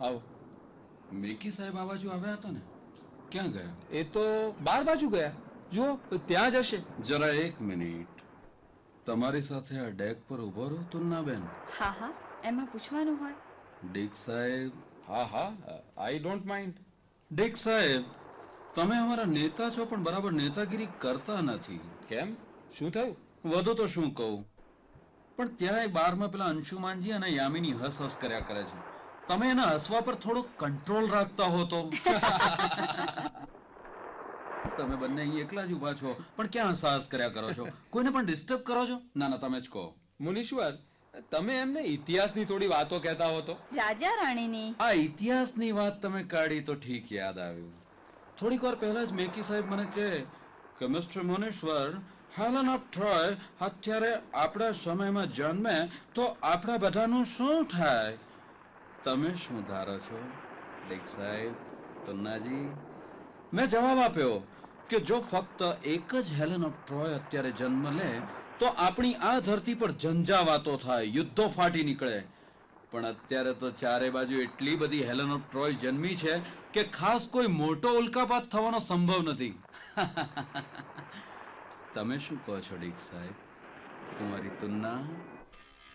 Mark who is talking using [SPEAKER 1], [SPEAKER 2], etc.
[SPEAKER 1] આવો.
[SPEAKER 2] મિલ્કી સાહેબ આ બાજુ આવ્યા હતા ને? ક્યાં ગયા?
[SPEAKER 1] એ તો બાર બાજુ ગયા. જુઓ ત્યાં જ હશે.
[SPEAKER 2] જરા એક મિનિટ. તમારી સાથે આ ડેક પર ઉભો રહો તુન્નાબેન.
[SPEAKER 3] હા હા, એમાં પૂછવાનું હોય.
[SPEAKER 2] ડીક સાહેબ.
[SPEAKER 1] હા હા, આઈ ડોન્ટ માઇન્ડ.
[SPEAKER 2] ડીક સાહેબ, તમે અમારા નેતા છો પણ બરાબર નેતાગીરી કરતા નથી.
[SPEAKER 1] કેમ, શું થયું?
[SPEAKER 2] વધુ તો શું કહું, પણ ત્યાંય બારમાં પેલા અંશુમાનજી અને યામિની હસ હસ કર્યા કરે છે. તમે એના હસવા પર થોડો કંટ્રોલ રાખતા હો તો. તમે બંને અહીં એકલા જ ઉભા છો પણ ક્યાં હસ કર્યા કરો છો? કોઈને પણ ડિસ્ટર્બ કરો છો? ના ના, તમે જ કહો.
[SPEAKER 1] મુનીશ્વર, તમે એમને ઇતિહાસની થોડી વાતો કહેતા હો તો.
[SPEAKER 3] રાજા રાણીની.
[SPEAKER 2] આ ઇતિહાસની વાત તમે કાઢી તો ઠીક યાદ આવ્યું. થોડીક વાર પહેલા જ મેકી સાહેબ મને કહે કે મિસ્ટર મુનીશ્વર, હેલન ઓફ ટ્રોય અત્યારે આપણા સમયમાં જન્મે તો આપણા બધાનું શું થાય? તમે શું ધારો છો ડીક સાહેબ, તુન્નાજી? મેં જવાબ આપ્યો કે જો ફક્ત એક જ હેલન ઓફ ટ્રોય અત્યારે જન્મ લે તો આપણી આ ધરતી પર ઝંઝાવાતો થાય, યુદ્ધો ફાટી નીકળે. પણ અત્યારે તો ચારે બાજુ એટલી બધી હેલન ઓફ ટ્રોય જન્મી છે કે ખાસ કોઈ મોટો ઉલ્કાપાત થવાનો સંભવ નથી. તમે શું કહો છો ડીક સાહેબ, કુંવરી તુન્ના?